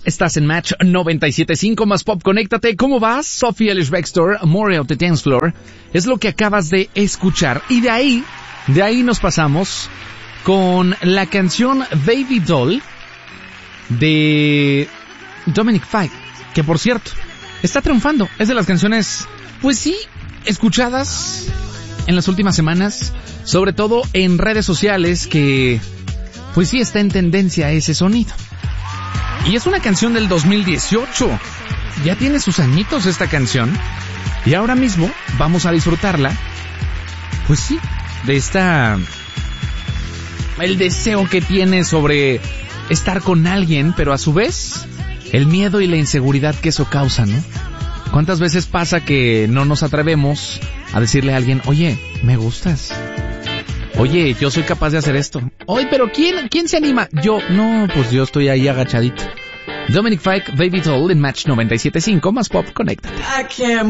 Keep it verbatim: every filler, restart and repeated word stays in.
Estás en Match noventa y siete punto cinco más Pop. Conéctate. ¿Cómo vas? Sophie Ellis-Bextor, More of the Dance Floor. Es lo que acabas de escuchar. Y de ahí, de ahí nos pasamos con la canción Baby Doll de Dominic Fike, que por cierto, está triunfando. Es de las canciones, pues sí, escuchadas en las últimas semanas, sobre todo en redes sociales, que pues sí está en tendencia ese sonido. Y es una canción del dos mil dieciocho. Ya tiene sus añitos esta canción. Y ahora mismo vamos a disfrutarla, pues sí, de esta... el deseo que tiene sobre estar con alguien, pero a su vez, el miedo y la inseguridad que eso causa, ¿no? ¿Cuántas veces pasa que no nos atrevemos a decirle a alguien, oye, me gustas? Oye, yo soy capaz de hacer esto. Oye, pero ¿quién, quién se anima? Yo, no, pues yo estoy ahí agachadito. Dominic Fike, Baby Doll en Match noventa y siete punto cinco más Pop. Conéctate.